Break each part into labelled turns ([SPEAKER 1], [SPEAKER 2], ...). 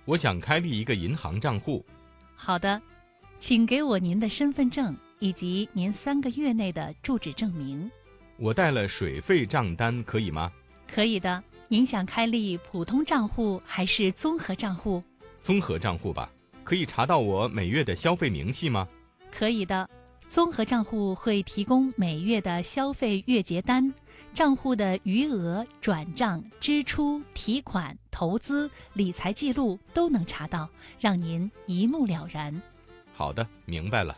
[SPEAKER 1] 我想开立一个银行账户。
[SPEAKER 2] 好的，请给我您的身份证以及您3个月内的住址证明。
[SPEAKER 1] 我带了水费账单可以吗？
[SPEAKER 2] 可以的。您想开立普通账户还是综合账户？
[SPEAKER 1] 综合账户吧。可以查到我每月的消费明细吗？
[SPEAKER 2] 可以的。综合账户会提供每月的消费月结单，账户的余额、转账、支出、提款、投资、理财记录都能查到，让您一目了然。
[SPEAKER 1] 好的，明白了。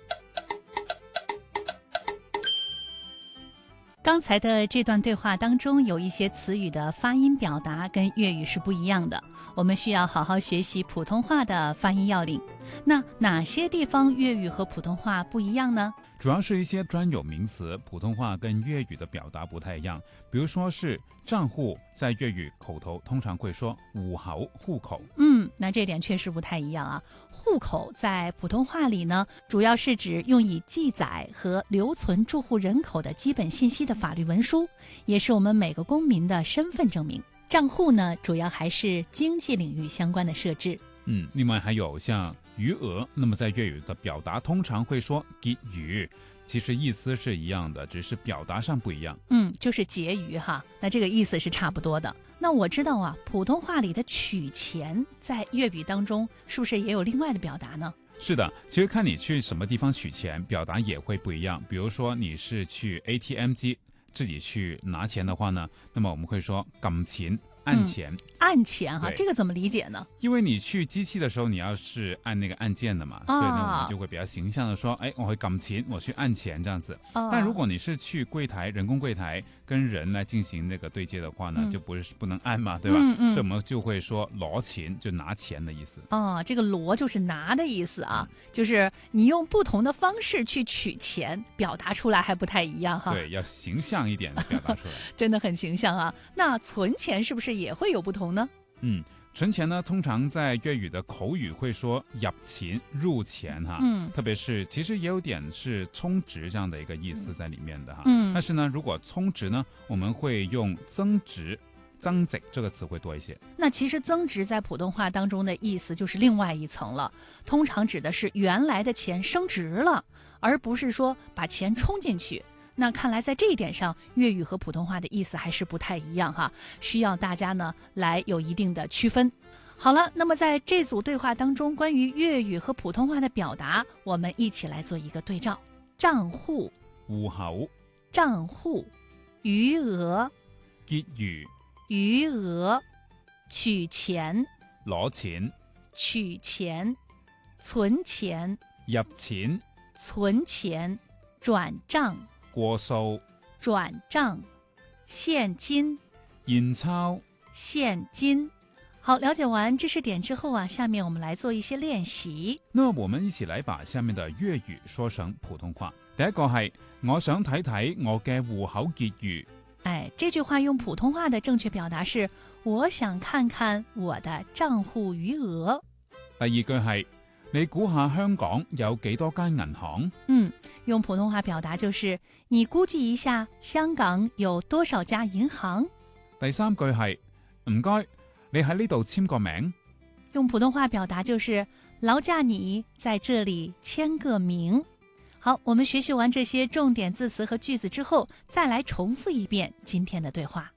[SPEAKER 2] 刚才的这段对话当中有一些词语的发音表达跟粤语是不一样的，我们需要好好学习普通话的发音要领。那哪些地方粤语和普通话不一样呢？
[SPEAKER 3] 主要是一些专有名词，普通话跟粤语的表达不太一样。比如说是账户，在粤语口头通常会说户口、户口。
[SPEAKER 2] 那这点确实不太一样啊。户口在普通话里呢，主要是指用以记载和留存住户人口的基本信息的法律文书，也是我们每个公民的身份证明。账户呢，主要还是经济领域相关的设置。
[SPEAKER 3] 另外还有像余额，那么在粤语的表达通常会说結餘，其實意思是一樣的，只是表達上不一樣。
[SPEAKER 2] 就是結餘哈，那這個意思是差不多的。那我知道啊，普通話裡的取錢在粵語當中是不是也有另外的表達呢？
[SPEAKER 3] 是的，其實看你去什麼地方取錢，表達也會不一樣。比如說你是去 ATM 機自己去拿錢的話呢，那麼我們會說撳錢。按錢，
[SPEAKER 2] 按錢哈，這個怎麼理解呢？
[SPEAKER 3] 因為你去機器的時候，你要是按那個按鍵的嘛，所以呢，我們就會比較形象的說，我去撳錢，我去按錢這樣子。但如果你是去櫃台，人工櫃台跟人來進行那個對接的話呢，就不能按嘛，對吧？所以我們就會說攞錢，就拿錢的意思。
[SPEAKER 2] 這個攞就是拿的意思啊，就是你用不同的方式去取錢，表達出來還不太一樣哈。
[SPEAKER 3] 對，要形象一點的表達出來。
[SPEAKER 2] 真的很形象啊。那存錢是不是也會有不同呢？
[SPEAKER 3] 存錢呢，通常在粵語的口語會說入錢、入錢哈，特別是其實也有點是充值這樣的一個意思在裡面的哈。但是呢，如果充值呢，我們會用增值、增值這個詞會多一些。
[SPEAKER 2] 那其實增值在普通話當中的意思就是另外一層了，通常指的是原來的錢升值了，而不是說把錢充進去。那看來在這一點上，粵語和普通話的意思還是不太一樣哈，需要大家呢來有一定的區分。好了，那麼在這組對話當中，關於粵語和普通話的表達，我們一起來做一個對照。賬戶、
[SPEAKER 3] 戶口、
[SPEAKER 2] 賬戶、餘額、
[SPEAKER 3] 結餘、
[SPEAKER 2] 餘額、取錢、
[SPEAKER 3] 攞錢、
[SPEAKER 2] 取錢、存錢、
[SPEAKER 3] 入錢、
[SPEAKER 2] 存錢、轉賬、
[SPEAKER 3] 過數、
[SPEAKER 2] 轉賬、現金、
[SPEAKER 3] 現鈔、
[SPEAKER 2] 現金。好，了解完知識點之後啊，下面我們來做一些練習。
[SPEAKER 3] 那麼我們一起來把下面的粵語說成普通話。第一個係我想睇睇我嘅戶口結餘。
[SPEAKER 2] 這句話用普通話的正確表達是我想看看我的賬戶餘額。
[SPEAKER 3] 第二句係你估下香港有幾多間銀行？
[SPEAKER 2] 用普通話表達就是你估計一下香港有多少家銀行。
[SPEAKER 3] 第三句係唔該，你喺呢度簽個名。
[SPEAKER 2] 用普通話表達就是勞駕你在這裡簽個名。好，我們學習完這些重點字詞和句子之後，再來重複一遍今天的對話。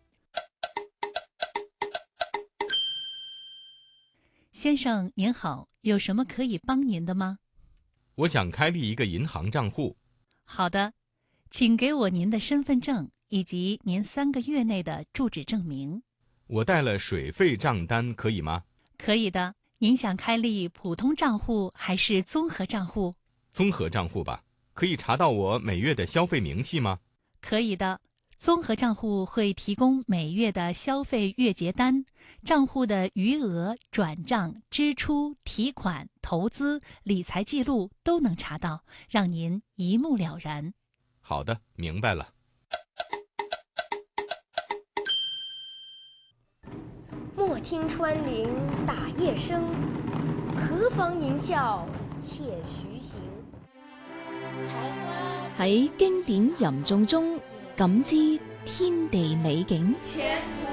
[SPEAKER 2] 先生您好，有什麼可以幫您的嗎？
[SPEAKER 1] 我想開立一個銀行賬戶。
[SPEAKER 2] 好的，請給我您的身份證以及您3個月內的住址證明。
[SPEAKER 1] 我帶了水費賬單可以嗎？
[SPEAKER 2] 可以的。您想開立普通賬戶還是綜合賬戶？
[SPEAKER 1] 綜合賬戶吧。可以查到我每月的消費明細嗎？
[SPEAKER 2] 可以的。綜合賬戶會提供每月的消費月結單，賬戶的餘額、轉賬、支出、提款、投資、理財記錄都能查到，讓您一目了然。
[SPEAKER 1] 好的，明白了。
[SPEAKER 4] 莫聽穿林打葉聲，何妨吟嘯且徐行。
[SPEAKER 5] 喺經典吟誦中感知天地美景。